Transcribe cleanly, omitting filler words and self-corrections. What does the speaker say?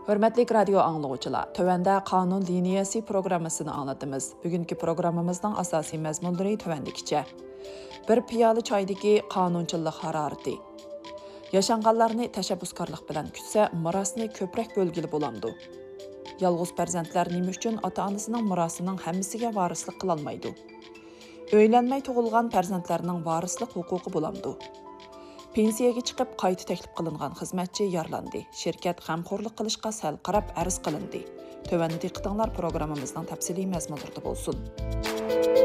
Hörmətli radio anlıqçılar, tövəndə Qanun Liniyası proqramısını anlatımız. Bugünkü proqramımızdan asasi məzmunları tövəndikçə. Bir piyalı çaydaki qanunçılıq harareti. Yaşanğanlarını təşəbbüskarlıq bilən kütsə, mirasını köprək bölgili bulamdı. Yalğız pərzəntlər nima üçün ata-anasının mirasının həmmisiga varislik qılalmaydı. Öylənməy tug'ilgan pərzəntlərinin varislik huquqi bulamdı. Pensiyaga chiqib qayta taklif qilingan xizmatchi yarlandi. Şirkat g'amxo'rlik qilishga sal qarab arz qilindi. Tövəndə diqqətinizlər proqramımızdan təfsili məzmunlarda bo'lsin.